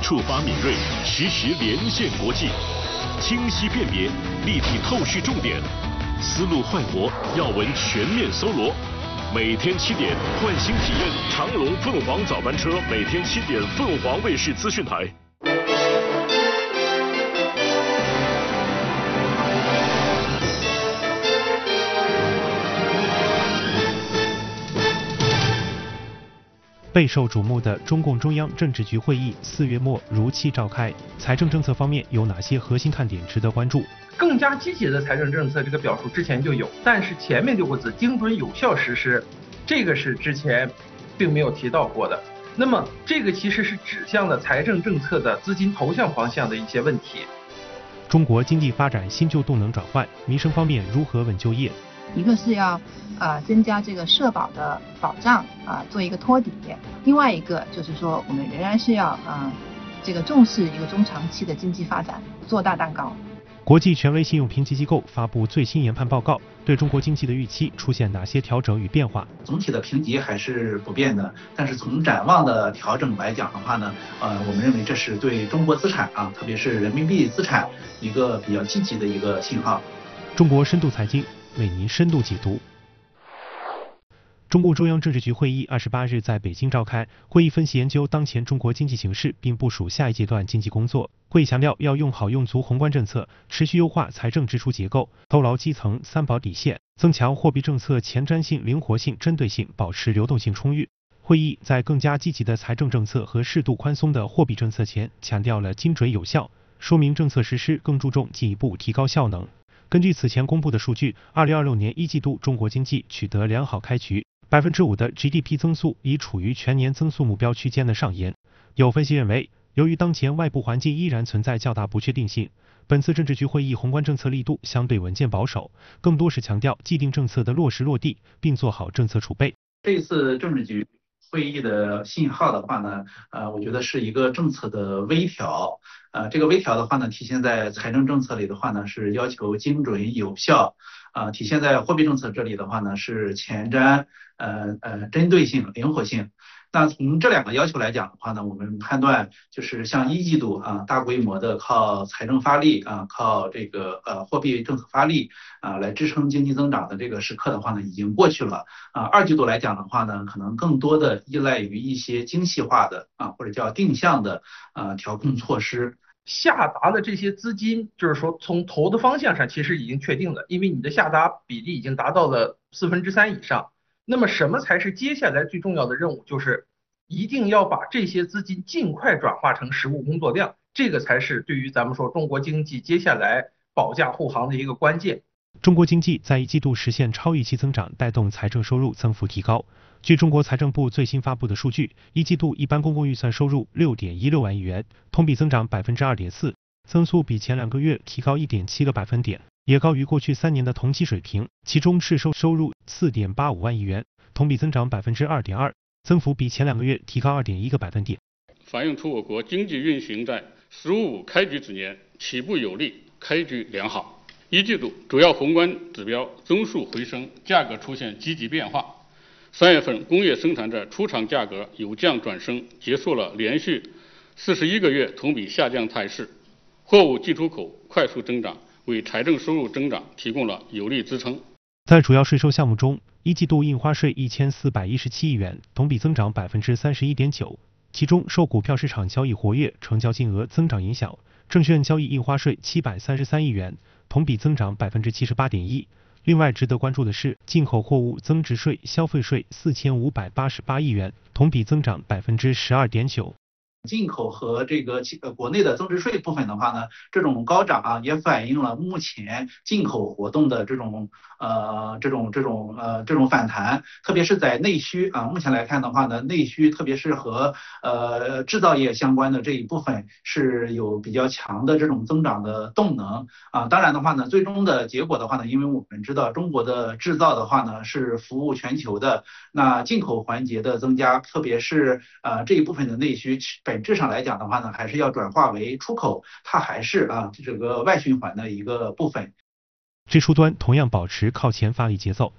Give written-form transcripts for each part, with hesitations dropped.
触发敏锐，实时连线国际，清晰辨别，立体透视重点，思路快活，要闻全面搜罗。每天7点，换新体验长龙凤凰早班车，每天7点，凤凰卫视资讯台。 备受瞩目的中共中央政治局会议4月末如期召开，财政政策方面有哪些核心看点值得关注？ 更加积极的财政政策这个表述之前就有，但是前面6个字精准有效实施，这个是之前并没有提到过的。那么这个其实是指向了财政政策的资金投向方向的一些问题。 中国经济发展新旧动能转换，民生方面如何稳就业？ 一个是要增加这个社保的保障做一个托底，另外一个就是说我们仍然是要这个重视一个中长期的经济发展，做大蛋糕。 国际权威信用评级机构发布最新研判报告，对中国经济的预期出现哪些调整与变化？ 总体的评级还是不变的，但是从展望的调整来讲的话呢，我们认为这是对中国资产特别是人民币资产一个比较积极的一个信号。 中国深度财经为您深度解读。中共中央政治局会议28日在北京召开，会议分析研究当前中国经济形势，并部署下一阶段经济工作。会议强调要用好用足宏观政策，持续优化财政支出结构，透牢基层3保底线，增强货币政策前瞻性、灵活性、针对性，保持流动性充裕。会议在更加积极的财政政策和适度宽松的货币政策前，强调了精准有效，说明政策实施更注重进一步提高效能。根据此前公布的数据，2026年1季度中国经济取得良好开局，5%的 GDP 增速已处于全年增速目标区间的上沿。有分析认为，由于当前外部环境依然存在较大不确定性，本次政治局会议宏观政策力度相对稳健保守，更多是强调既定政策的落实落地，并做好政策储备。 这次政治局会议的信号的话呢，我觉得是一个政策的微调。这个微调的话呢，体现在财政政策里的话呢，是要求精准有效；体现在货币政策这里的话呢，是前瞻、针对性、灵活性。那从这2个要求来讲的话呢，我们判断就是像1季度大规模的靠财政发力靠这个货币政策发力来支撑经济增长的这个时刻的话呢，已经过去了。2季度来讲的话呢，可能更多的依赖于一些精细化的或者叫定向的调控措施。 下达的这些资金，就是说从投的方向上其实已经确定了，因为你的下达比例已经达到了3/4以上。那么什么才是接下来最重要的任务？就是一定要把这些资金尽快转化成实物工作量，这个才是对于咱们说中国经济接下来保驾护航的一个关键。 中国经济在1季度实现超预期增长，带动财政收入增幅提高。据中国财政部最新发布的数据，1季度一般公共预算收入6.16万亿元，同比增长2.4%，增速比前2个月提高1.7个百分点，也高于过去3年的同期水平。其中市收入4.85万亿元，同比增长2.2%，增幅比前2个月提高2.1个百分点， 反映出我国经济运行在“十五五”开局之年起步有力，开局良好。1季度主要宏观指标增速回升，价格出现积极变化。3月份工业生产者出厂价格由降转升，结束了连续41个月同比下降态势。货物进出口快速增长，为财政收入增长提供了有力支撑。 在主要税收项目中，1季度印花税1417亿元，同比增长31.9%，其中受股票市场交易活跃、成交金额增长影响，证券交易印花税733亿元，同比增长78.1%。另外值得关注的是，进口货物增值税、消费税4588亿元，同比增长12.9%。 进口和这个国内的增值税部分的话呢，这种高涨也反映了目前进口活动的这种反弹，特别是在内需目前来看的话呢，内需特别是和制造业相关的这一部分是有比较强的这种增长的动能当然的话呢，最终的结果的话呢，因为我们知道中国的制造的话呢是服务全球的，那进口环节的增加，特别是这一部分的内需，本质上来讲的话呢，还是要转化为出口，它还是这个外循环的一个部分。 支出端同样保持靠前发力节奏。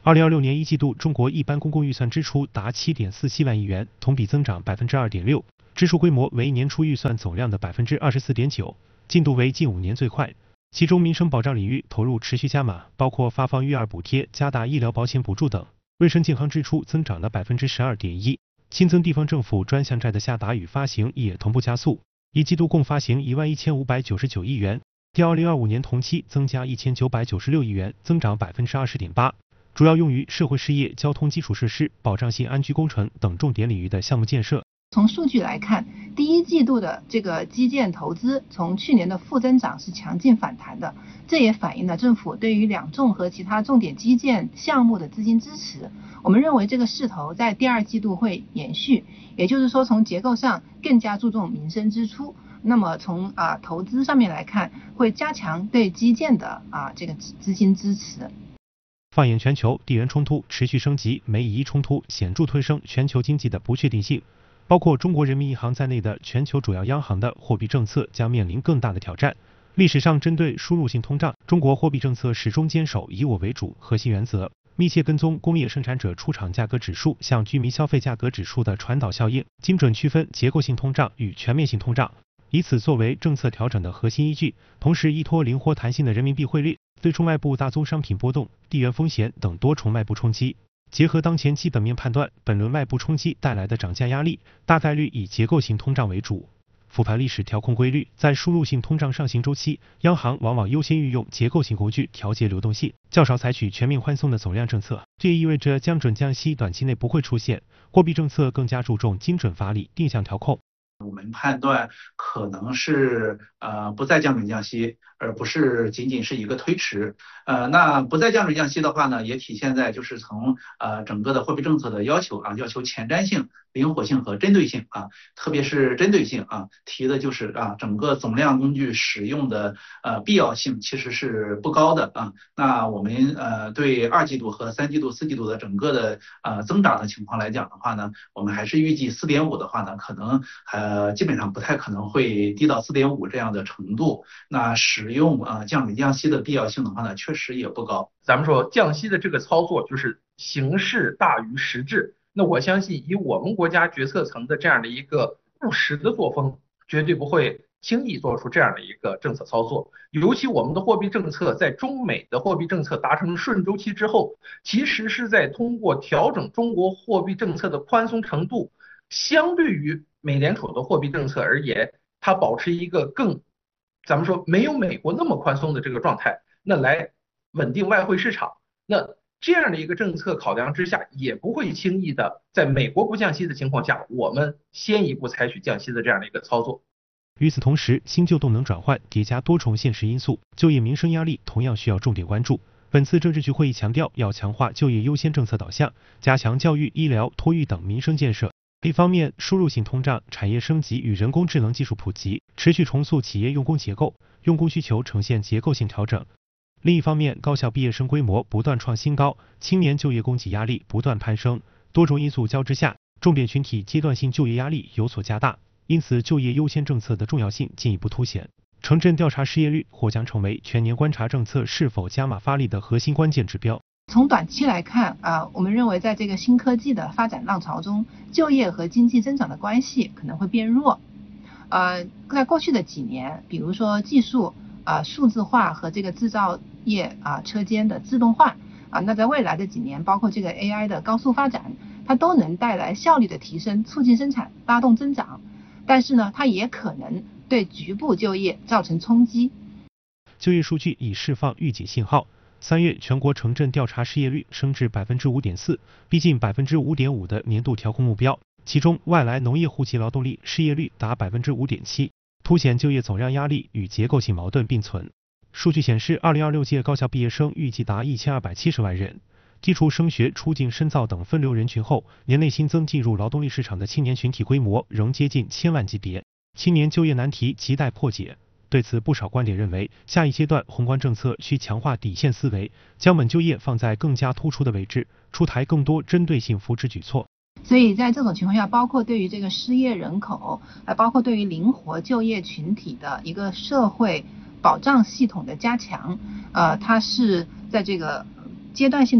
2026年一季度，中国一般公共预算支出达7.47万亿元，同比增长2.6%，支出规模为年初预算总量的24.9%，进度为近5年最快。其中民生保障领域投入持续加码，包括发放育儿补贴、加大医疗保险补助等。卫生健康支出增长了12.1%，新增地方政府专项债的下达与发行也同步加速，一季度共发行11599亿元，较2025年同期增加1996亿元，增长20.8%，主要用于社会事业、交通基础设施、保障性安居工程等重点领域的项目建设。 从数据来看，第一季度的这个基建投资从去年的负增长是强劲反弹的，这也反映了政府对于两重和其他重点基建项目的资金支持。我们认为这个势头在第二季度会延续，也就是说从结构上更加注重民生支出。那么从投资上面来看，会加强对基建的这个资金支持。 放眼全球，地缘冲突持续升级，美以伊冲突显著推升全球经济的不确定性。包括中国人民银行在内的全球主要央行的货币政策将面临更大的挑战。历史上，针对输入性通胀，中国货币政策始终坚守以我为主核心原则，密切跟踪工业生产者出厂价格指数向居民消费价格指数的传导效应，精准区分结构性通胀与全面性通胀，以此作为政策调整的核心依据。同时，依托灵活弹性的人民币汇率，对冲外部大宗商品波动、地缘风险等多重外部冲击。结合当前基本面判断，本轮外部冲击带来的涨价压力，大概率以结构性通胀为主。复盘历史调控规律，在输入性通胀上行周期，央行往往优先运用结构性工具调节流动性，较少采取全面宽松的总量政策。这也意味着降准降息短期内不会出现，货币政策更加注重精准发力、定向调控。 我们判断可能是不再降准降息，而不是仅仅是一个推迟。那不再降准降息的话呢，也体现在就是从整个的货币政策的要求要求前瞻性、灵活性和针对性特别是针对性提的就是整个总量工具使用的必要性其实是不高的那我们对二季度和三季度、四季度的整个的增长的情况来讲的话呢，我们还是预计4.5的话呢，可能基本上不太可能会低到4.5这样的程度。那使用降准降息的必要性的话呢，确实也不高。 咱们说降息的这个操作就是形式大于实质。那我相信以我们国家决策层的这样的一个务实的作风，绝对不会轻易做出这样的一个政策操作。尤其我们的货币政策在中美的货币政策达成顺周期之后，其实是在通过调整中国货币政策的宽松程度，相对于美联储的货币政策而言，它保持一个咱们说没有美国那么宽松的这个状态，那来稳定外汇市场。那这样的一个政策考量之下，也不会轻易的在美国不降息的情况下，我们先一步采取降息的这样的一个操作。 与此同时，新旧动能转换叠加多重现实因素，就业民生压力同样需要重点关注。本次政治局会议强调，要强化就业优先政策导向，加强教育、医疗、托育等民生建设。一方面，输入性通胀、产业升级与人工智能技术普及，持续重塑企业用工结构，用工需求呈现结构性调整。另一方面，高校毕业生规模不断创新高，青年就业供给压力不断攀升，多种因素交织下，重点群体阶段性就业压力有所加大，因此就业优先政策的重要性进一步凸显。城镇调查失业率或将成为全年观察政策是否加码发力的核心关键指标。 从短期来看我们认为在这个新科技的发展浪潮中，就业和经济增长的关系可能会变弱。在过去的几年，比如说技术数字化和这个制造业车间的自动化那在未来的几年，包括这个 AI 的高速发展，它都能带来效率的提升，促进生产，拉动增长。但是呢，它也可能对局部就业造成冲击。 就业数据已释放预警信号。3月全国城镇调查失业率升至 5.4%， 逼近 5.5% 的年度调控目标。其中，外来农业户籍劳动力失业率达 5.7%， 凸显就业总量压力与结构性矛盾并存。数据显示，2026届高校毕业生预计达1270万人。剔除升学、出境深造等分流人群后，年内新增进入劳动力市场的青年群体规模仍接近1000万级别，青年就业难题亟待破解。对此，不少观点认为，下一阶段宏观政策需强化底线思维，将稳就业放在更加突出的位置，出台更多针对性扶持举措。 所以在这种情况下，包括对于这个失业人口，还包括对于灵活就业群体的一个社会保障系统的加强，它是在这个阶段性的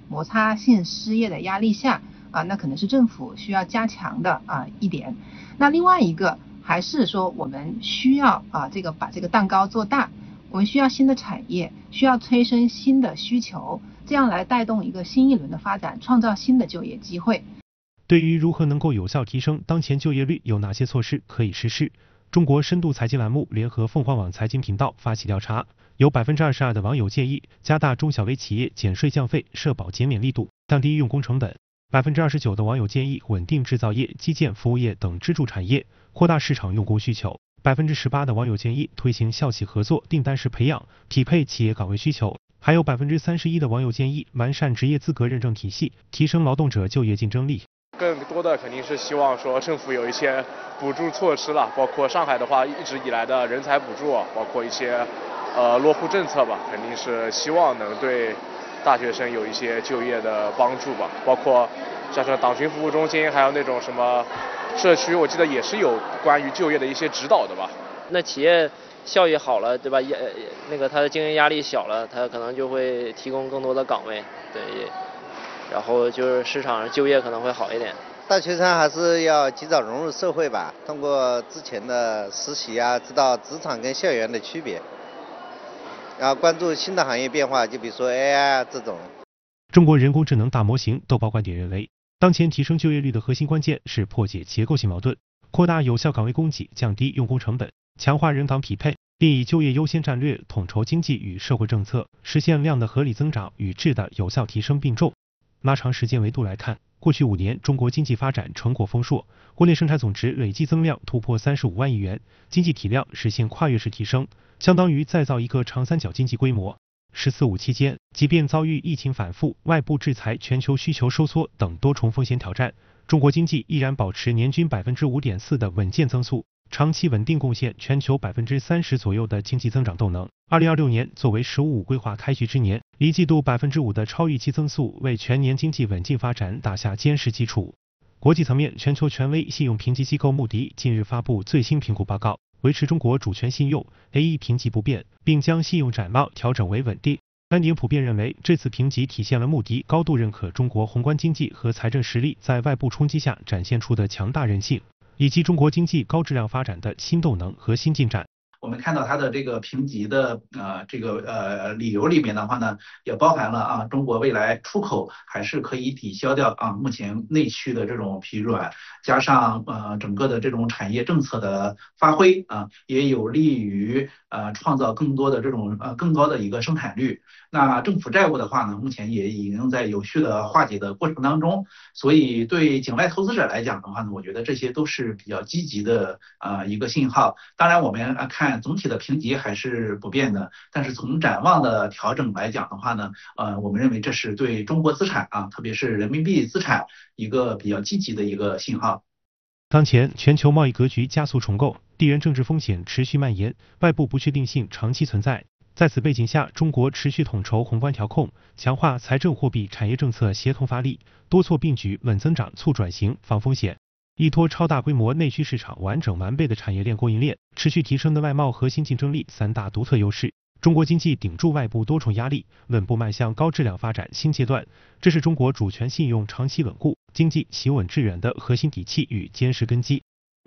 摩擦性失业的压力下那可能是政府需要加强的一点。那另外一个还是说我们需要把这个蛋糕做大，我们需要新的产业，需要催生新的需求，这样来带动一个新一轮的发展，创造新的就业机会。 对于如何能够有效提升当前就业率，有哪些措施可以实施？中国深度财经栏目联合凤凰网财经频道发起调查，有22%的网友建议加大中小微企业减税降费、社保减免力度，降低用工成本。29%的网友建议稳定制造业、基建、服务业等支柱产业，扩大市场用工需求。18%的网友建议推行校企合作、订单式培养，匹配企业岗位需求。还有31%的网友建议完善职业资格认证体系，提升劳动者就业竞争力。 更多的肯定是希望说政府有一些补助措施了，包括上海的话一直以来的人才补助，包括一些落户政策吧，肯定是希望能对大学生有一些就业的帮助吧，包括像是党群服务中心，还有那种什么社区，我记得也是有关于就业的一些指导的吧。 那企业效益好了，对吧？那个它的经营压力小了，它可能就会提供更多的岗位，对，然后就是市场上就业可能会好一点。 大学生还是要及早融入社会吧，通过之前的实习知道职场跟校园的区别，然后关注新的行业变化，就比如说 AI 这种。 中国人工智能大模型豆包观点认为，当前提升就业率的核心关键是破解结构性矛盾，扩大有效岗位供给，降低用工成本，强化人岗匹配，并以就业优先战略统筹经济与社会政策，实现量的合理增长与质的有效提升并重。拉长时间维度来看，过去5年中国经济发展成果丰硕，国内生产总值累计增量突破35万亿元，经济体量实现跨越式提升，相当于再造一个长三角经济规模。“14·5”期间，即便遭遇疫情反复、外部制裁、全球需求收缩等多重风险挑战，中国经济依然保持年均5.4%的稳健增速，长期稳定贡献全球30%左右的经济增长动能。2026年作为“十五五”规划开局之年，一季度5%的超预期增速为全年经济稳健发展打下坚实基础。国际层面，全球权威信用评级机构穆迪近日发布最新评估报告，维持中国主权信用 A1 评级不变，并将信用展望调整为稳定。观点普遍认为，这次评级体现了穆迪高度认可中国宏观经济和财政实力在外部冲击下展现出的强大韧性，以及中国经济高质量发展的新动能和新进展。 我们看到它的这个评级的理由里面的话呢，也包含了中国未来出口还是可以抵消掉目前内需的这种疲软，加上整个的这种产业政策的发挥也有利于创造更多的这种更高的一个生产率。那政府债务的话呢，目前也已经在有序的化解的过程当中，所以对境外投资者来讲的话呢，我觉得这些都是比较积极的一个信号。当然我们看总体的评级还是不变的，但是从展望的调整来讲的话呢，我们认为这是对中国资产特别是人民币资产一个比较积极的一个信号。 当前全球贸易格局加速重构，地缘政治风险持续蔓延，外部不确定性长期存在。在此背景下，中国持续统筹宏观调控，强化财政货币产业政策协同发力，多措并举稳增长促转型防风险，依托超大规模内需市场完整完备的产业链供应链，持续提升的外贸核心竞争力3大独特优势，中国经济顶住外部多重压力，稳步迈向高质量发展新阶段。这是中国主权信用长期稳固、经济企稳致远的核心底气与坚实根基。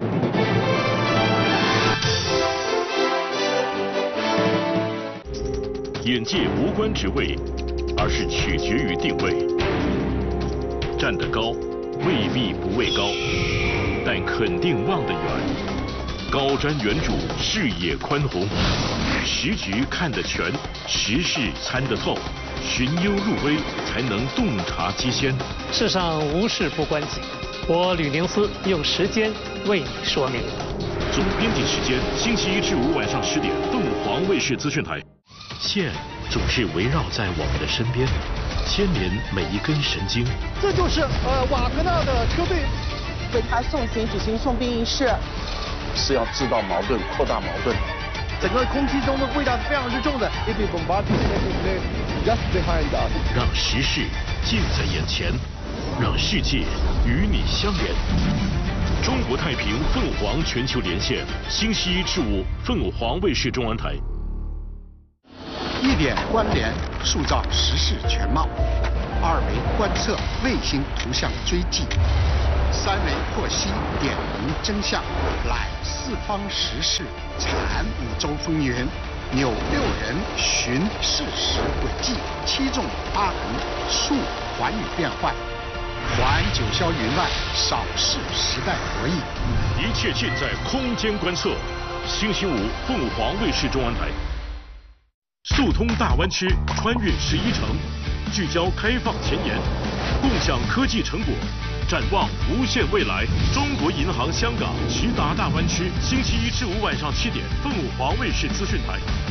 眼界无关职位，而是取决于定位。站得高，未必不畏高，但肯定望得远。高瞻远瞩，视野宽宏，时局看得全，时事参得透，寻幽入微，才能洞察机先。 世上无事不关己，我吕宁思用时间为你说明。 总编辑时间，星期1至5晚上10点，凤凰卫视资讯台。线总是围绕在我们的身边，牵连每一根神经。 这就是瓦格纳的车队为他送行举行送殡仪式， 是要制造矛盾、扩大矛盾。 整个空气中的味道是非常之重的。 让时事近在眼前，让世界与你相连。中国太平凤凰全球连线，星期1至5，凤凰卫视中文台。 一点关联，塑造时事全貌。 2维观测卫星图像追迹，3维获悉点明真相，揽四方时事，产5洲风云，扭6人寻事实轨迹，7纵8横述寰宇变幻，还九霄云外，扫视时代博弈。 一切尽在空间观测。星期5，凤凰卫视中央台。速通大湾区，穿越11城，聚焦开放前沿，共享科技成果，展望无限未来。中国银行香港徐达大湾区，星期1至5晚上7点，凤凰卫视资讯台。